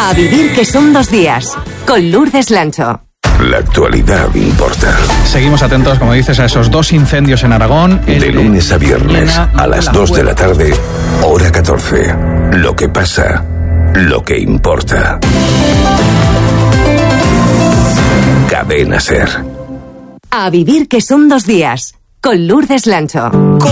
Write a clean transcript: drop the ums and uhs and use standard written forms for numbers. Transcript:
A vivir que son 2 días, con Lourdes Lancho. La actualidad importa. Seguimos atentos, como dices, a esos 2 incendios en Aragón. De lunes a viernes, a las 2 de la tarde, hora 14. Lo que pasa, lo que importa. Cadena SER. A vivir que son 2 días, con Lourdes Lancho.